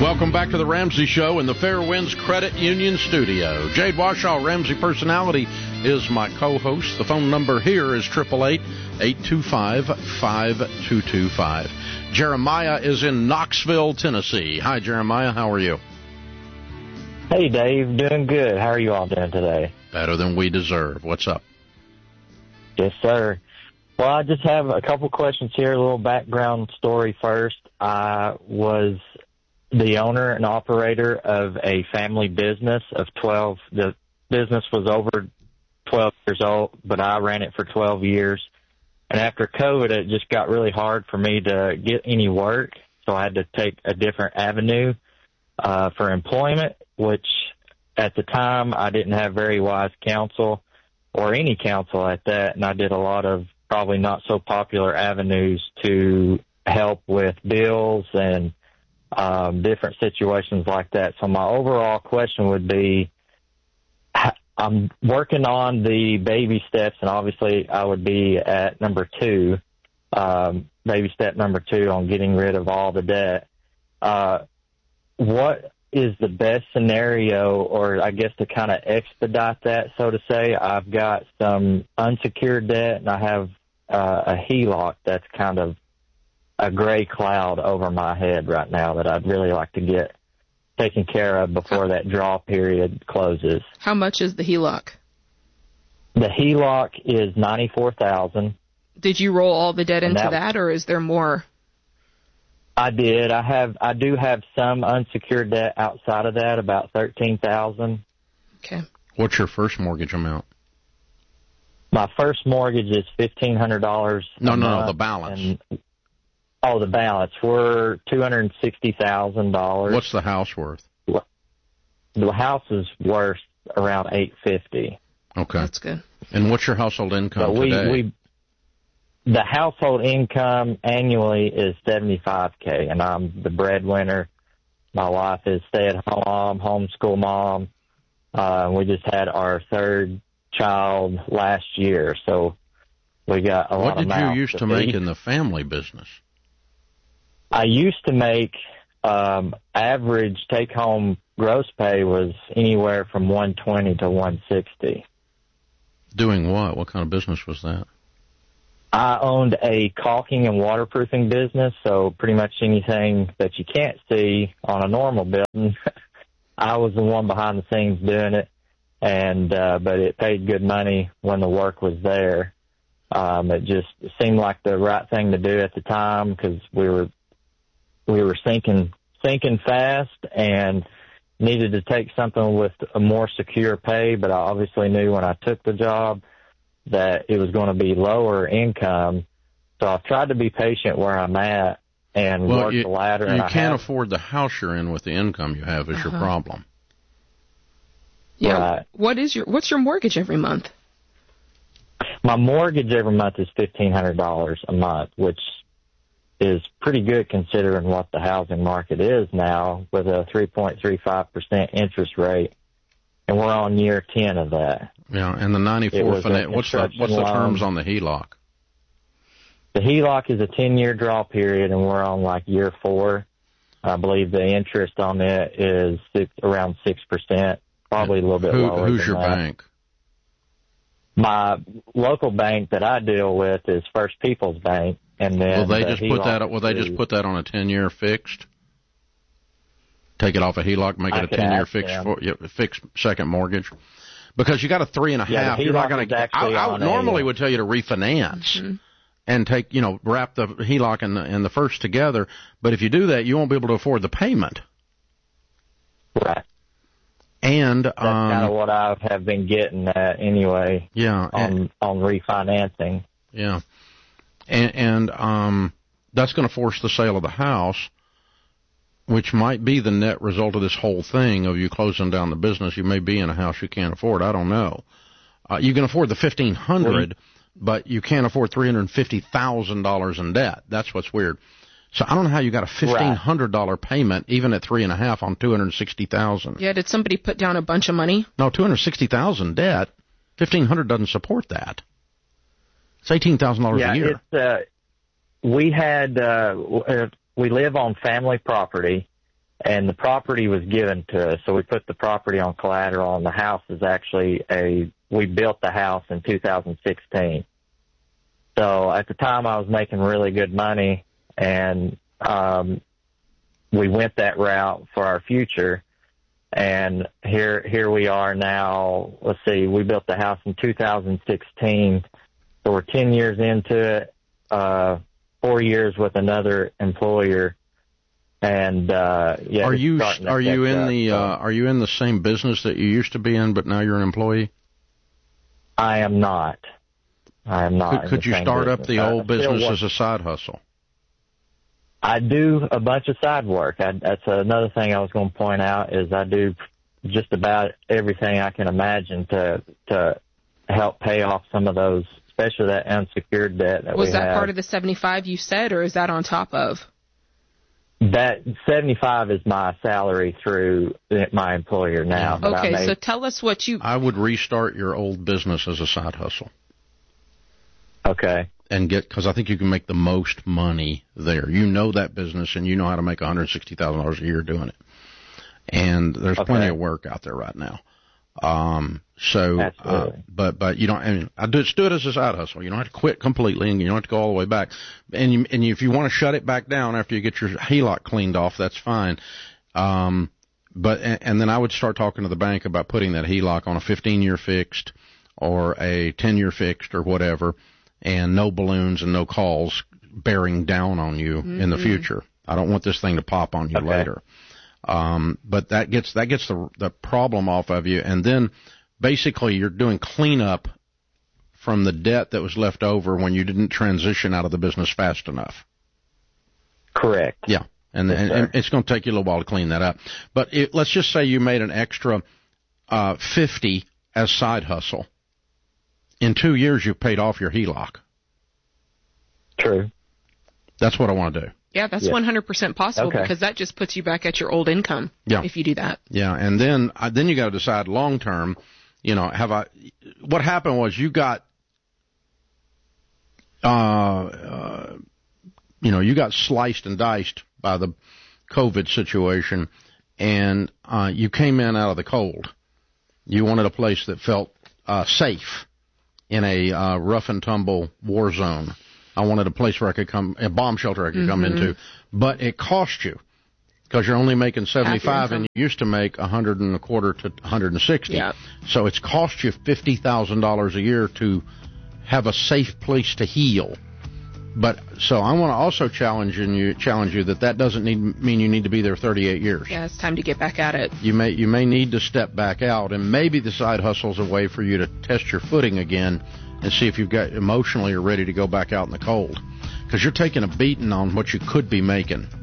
Welcome back to the Ramsey Show in the Fairwinds Credit Union studio. Jade Washaw, Ramsey Personality, is my co-host. The phone number here is 888-825-5225. Jeremiah is in Knoxville, Tennessee. Hi, Jeremiah. How are you? Hey, Dave. Doing good. How are you all doing today? Better than we deserve. What's up? Yes, sir. Well, I just have a couple questions here, a little background story first. I was the owner and operator of a family business of 12. The business was over 12 years old, but I ran it for 12 years. And after COVID, it just got really hard for me to get any work, so I had to take a different avenue for employment, which at the time I didn't have very wise counsel or any counsel at that, and I did a lot of probably not so popular avenues to help with bills and different situations like that. So my overall question would be, I'm working on the baby steps, and obviously I would be at number 2, baby step number 2 on getting rid of all the debt. What is the best scenario, or I guess to kind of expedite that, so to say? I've got some unsecured debt, and I have a HELOC that's kind of a gray cloud over my head right now that I'd really like to get taken care of before that draw period closes. How much is the HELOC? The HELOC is $94,000. Did you roll all the debt into that, or is there more? I did. I do have some unsecured debt outside of that, about $13,000. Okay. What's your first mortgage amount? My first mortgage is $1,500. No, the balance. The balance. We're $260,000. What's the house worth? The house is worth around $850,000. Okay, that's good. And what's your household income today? The household income annually is $75,000, and I'm the breadwinner. My wife is stay-at-home mom, homeschool mom. We just had our third child last year, so we got a lot of mouths. What did you used to make in the family business? I used to make average take-home gross pay was anywhere from $120 to $160. Doing what? What kind of business was that? I owned a caulking and waterproofing business, so pretty much anything that you can't see on a normal building, I was the one behind the scenes doing it, and but it paid good money when the work was there. It just seemed like the right thing to do at the time because we were sinking fast and needed to take something with a more secure pay, but I obviously knew when I took the job that it was going to be lower income. So I've tried to be patient where I'm at and work the ladder. You can't afford the house you're in with the income you have is your problem. Yeah. Right. What's your mortgage every month? My mortgage every month is $1,500 a month, which is pretty good considering what the housing market is now with a 3.35% interest rate, and we're on year 10 of that. Yeah, and the 94 finance. What's the terms on the HELOC? The HELOC is a 10-year draw period, and we're on like year 4. I believe the interest on it is around 6%, probably a little bit lower. Who's your bank? My local bank that I deal with is First People's Bank, and then will they just put that on a 10-year fixed? Take it off a HELOC, make it a 10-year fixed second mortgage. Because you got a 3.5. You're not going to. I normally would tell you to refinance and take, wrap the HELOC and the first together. But if you do that, you won't be able to afford the payment. Right. And that's kind of what I have been getting at anyway. Yeah. On refinancing. Yeah. And that's going to force the sale of the house, which might be the net result of this whole thing of you closing down the business. You may be in a house you can't afford. I don't know. You can afford the $1,500, but you can't afford $350,000 in debt. That's what's weird. So I don't know how you got a $1,500 payment even at 3.5 on $260,000. Yeah, did somebody put down a bunch of money? No, $260,000 debt. $1,500 doesn't support that. It's $18,000 a year. We live on family property, and the property was given to us. So we put the property on collateral, and the house is actually we built the house in 2016. So at the time I was making really good money, and we went that route for our future. And here we are now. Let's see, we built the house in 2016. So we're 10 years into it, 4 years with another employer. And are you in the same business that you used to be in, but now you're an employee? I am not. Could you start up the old business as a side hustle? I do a bunch of side work. That's another thing I was going to point out, is I do just about everything I can imagine to help pay off some of those, especially that unsecured debt that we have. Was that part of the 75 you said, or is that on top of? That 75 is my salary through my employer now. Okay, so tell us what you... I would restart your old business as a side hustle. Okay. And because I think you can make the most money there. You know that business, and you know how to make $160,000 a year doing it. And there's plenty of work out there right now. But you don't. I mean, just do it as a side hustle. You don't have to quit completely, and you don't have to go all the way back. And if you want to shut it back down after you get your HELOC cleaned off, that's fine. But then I would start talking to the bank about putting that HELOC on a 15-year fixed or a 10-year fixed or whatever, and no balloons and no calls bearing down on you in the future. I don't want this thing to pop on you later. But that gets the problem off of you, and then basically you're doing cleanup from the debt that was left over when you didn't transition out of the business fast enough. Correct. Yeah, and it's going to take you a little while to clean that up. But let's just say you made an extra 50 as side hustle. In 2 years, you've paid off your HELOC. True. That's what I want to do. Yeah, that's 100% possible, because that just puts you back at your old income if you do that. Yeah, and then you got to decide long term, what happened was you got you got sliced and diced by the COVID situation, and you came in out of the cold. You wanted a place that felt safe in a rough and tumble war zone. I wanted a place where a bomb shelter I could come into, but it cost you because you're only making 75 and you used to make 125 to 160. Yeah. So it's cost you $50,000 a year to have a safe place to heal. But so I want to also challenge you that doesn't mean you need to be there 38 years. Yeah, it's time to get back at it. You may need to step back out, and maybe the side hustle is a way for you to test your footing again and see if you've got emotionally you're ready to go back out in the cold, because you're taking a beating on what you could be making.